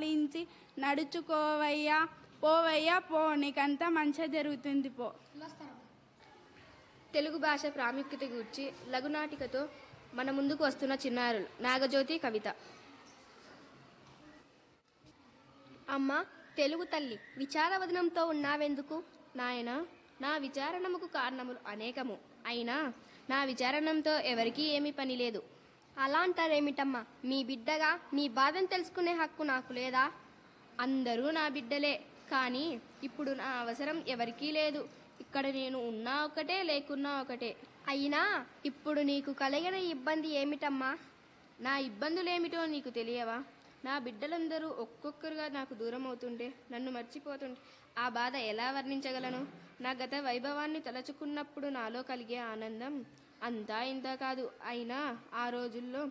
పాలించి నడుచుకోవయ్యా, పోవయ్యా పో, నీకంతా మంచి జరుగుతుంది పో. తెలుగు భాష ప్రాముఖ్యత గూర్చి లఘునాటికతో మన ముందుకు వస్తున్న చిన్నారులు నాగజ్యోతి కవిత. అమ్మ తెలుగు తల్లి, విచారవదనంతో ఉన్నావెందుకు? నాయనా, నా విచారణముకు కారణములు అనేకము. అయినా నా విచారణంతో ఎవరికీ ఏమీ పని లేదు. అలా అంటారేమిటమ్మా? మీ బిడ్డగా నీ బాధను తెలుసుకునే హక్కు నాకు లేదా? అందరూ నా బిడ్డలే, కానీ ఇప్పుడు నా అవసరం ఎవరికీ లేదు. ఇక్కడ నేను ఉన్నా ఒకటే, లేకున్నా ఒకటే. అయినా ఇప్పుడు నీకు కలిగిన ఇబ్బంది ఏమిటమ్మా? నా ఇబ్బందులేమిటో నీకు తెలియవా? నా బిడ్డలందరూ ఒక్కొక్కరుగా నాకు దూరం అవుతుంటే, నన్ను మర్చిపోతుంటే ఆ బాధ ఎలా వర్ణించగలను? నా గత వైభవాన్ని తలచుకున్నప్పుడు నాలో కలిగే ఆనందం అంతా ఇంత కాదు. అయినా ఆ రోజుల్లో